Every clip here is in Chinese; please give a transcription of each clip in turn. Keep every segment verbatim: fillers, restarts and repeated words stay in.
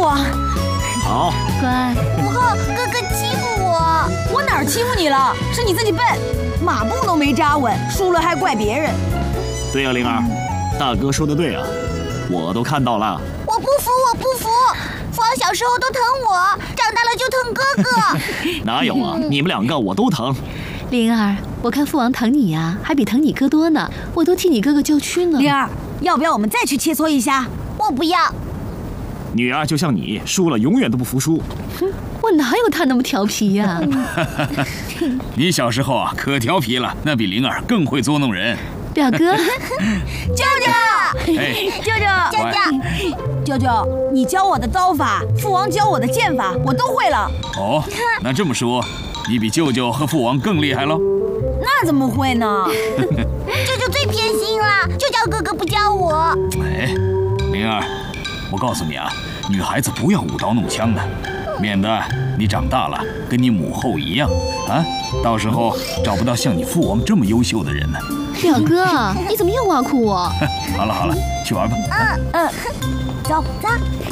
父王。 好， 乖。 不过哥哥欺负我， 我哪儿欺负你了？是你自己笨，马步都没扎稳，输了还怪别人。 对呀，灵儿，大哥说的对啊，我都看到了。 我不服，我不服！父王小时候都疼我，长大了就疼哥哥。 哪有啊？你们两个我都疼。 灵儿，我看父王疼你呀、啊，还比疼你哥多呢，我都替你哥哥叫屈呢。 灵儿，要不要我们再去切磋一下？ 我不要。 女儿就像你，输了永远都不服输。 哼，我哪有他那么调皮呀、啊？ 你小时候啊，可调皮了，那比灵儿更会捉弄人。 表哥， 舅舅， 哎， 舅舅， 舅舅， 舅舅，你教我的刀法，父王教我的剑法，我都会了。 哦，那这么说，你比舅舅和父王更厉害喽？ 那怎么会呢？ 舅舅最偏心了，就叫哥哥不教我。 哎，灵儿，我告诉你啊，女孩子不要舞刀弄枪的，免得你长大了跟你母后一样啊，到时候找不到像你父王这么优秀的人呢。 表哥，你怎么又挖苦我？ 好了好了，去玩吧。 嗯嗯，走走。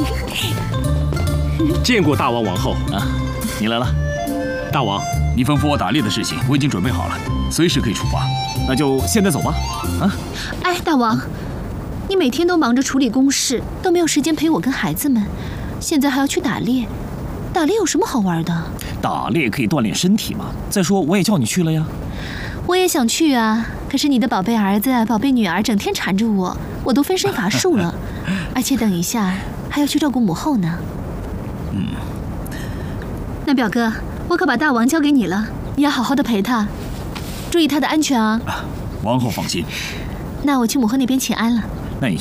见过大王王后啊，你来了。 大王， 你吩咐我打猎的事情我已经准备好了，随时可以出发。 那就现在走吧。啊， 哎，大王，你每天都忙着处理公事，都没有时间陪我跟孩子们，现在还要去打猎，打猎有什么好玩的？ 打猎可以锻炼身体嘛。再说我也叫你去了呀。 我也想去啊，可是你的宝贝儿子、宝贝女儿整天缠着我，我都分身乏术了，而且等一下还要去照顾母后呢。 嗯， 那表哥，我可把大王交给你了，你要好好的陪他，注意他的安全啊。 王后放心。 那我去母后那边请安了。